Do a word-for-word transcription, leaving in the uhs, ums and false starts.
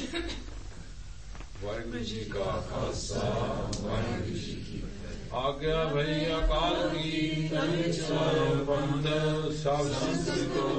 ਵਾਹਿਗੁਰੂ ਜੀ ਕਾ ਖਾਲਸਾ ਵਾਹਿਗੁਰੂ ਜੀ ਕੀ ਫਤਿਹ। ਆਗਿਆ ਭਈ ਅਕਾਲ ਕੀ, ਤਨ ਸਵਾਰੋ ਪੰਥ ਸਭ ਸੰਤ ਕੋ